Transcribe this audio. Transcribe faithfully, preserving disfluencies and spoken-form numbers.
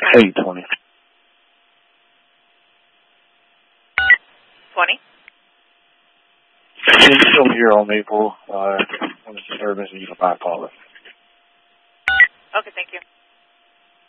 Hey, twenty. twenty. He's still here on Maple. Uh, on the disturbance, you can find caller. Okay, thank you.